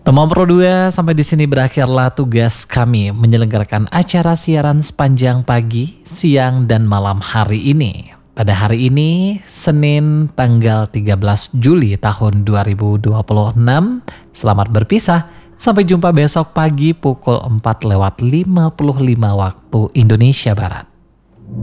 Teman Pro 2, sampai di sini berakhirlah tugas kami menyelenggarakan acara siaran sepanjang pagi, siang, dan malam hari ini. Pada hari ini, Senin tanggal 13 Juli tahun 2026, selamat berpisah. Sampai jumpa besok pagi pukul 4:55 waktu Indonesia Barat.